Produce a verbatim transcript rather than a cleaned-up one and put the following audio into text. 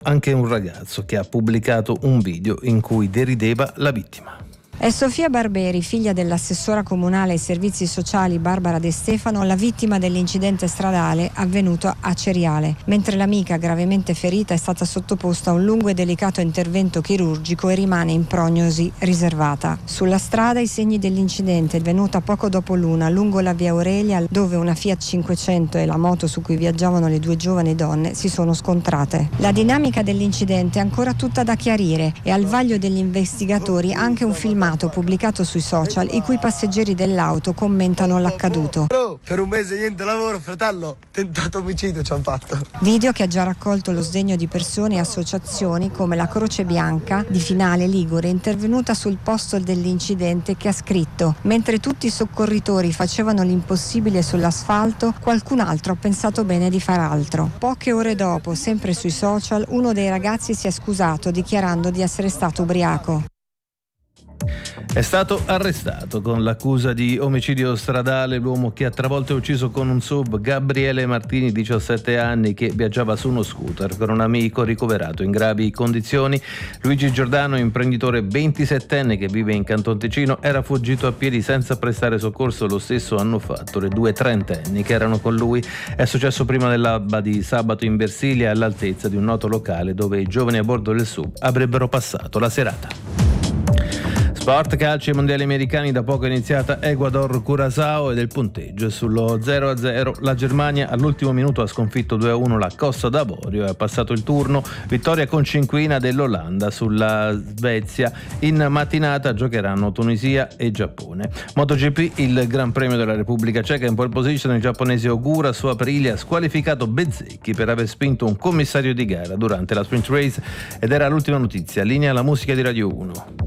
anche un ragazzo che ha pubblicato un video in cui derideva la vittima. È Sofia Barberi, figlia dell'assessora comunale ai servizi sociali Barbara De Stefano, la vittima dell'incidente stradale avvenuto a Ceriale, mentre l'amica gravemente ferita è stata sottoposta a un lungo e delicato intervento chirurgico e rimane in prognosi riservata. Sulla strada i segni dell'incidente, avvenuta poco dopo l'una lungo la via Aurelia, dove una Fiat cinquecento e la moto su cui viaggiavano le due giovani donne si sono scontrate. La dinamica dell'incidente è ancora tutta da chiarire e al vaglio degli investigatori anche un filmato pubblicato sui social i cui passeggeri dell'auto commentano l'accaduto. Per un mese niente lavoro, fratello, tentato omicidio ci hanno fatto. Video che ha già raccolto lo sdegno di persone e associazioni come la Croce Bianca di Finale Ligure, intervenuta sul posto dell'incidente, che ha scritto: mentre tutti i soccorritori facevano l'impossibile sull'asfalto, qualcun altro ha pensato bene di far altro. Poche ore dopo, sempre sui social, uno dei ragazzi si è scusato dichiarando di essere stato ubriaco. È stato arrestato con l'accusa di omicidio stradale l'uomo che ha travolto e ucciso con un S U V Gabriele Martini, diciassette anni, che viaggiava su uno scooter con un amico, ricoverato in gravi condizioni. Luigi Giordano, imprenditore ventisettenne che vive in Canton Ticino, era fuggito a piedi senza prestare soccorso. Lo stesso hanno fatto le due trentenni che erano con lui. È successo prima dell'alba di sabato in Versilia, all'altezza di un noto locale dove i giovani a bordo del S U V avrebbero passato la serata. Sport, calcio, i mondiali americani. Da poco è iniziata Ecuador-Curaçao e del punteggio sullo zero a zero. La Germania all'ultimo minuto ha sconfitto due a uno la Costa d'Avorio e ha passato il turno. Vittoria con cinquina dell'Olanda sulla Svezia. In mattinata giocheranno Tunisia e Giappone. MotoGP, il Gran Premio della Repubblica Ceca. In pole position il giapponese Ogura su Aprilia ha squalificato Bezzecchi per aver spinto un commissario di gara durante la sprint race. Ed era l'ultima notizia. Linea alla musica di Radio uno.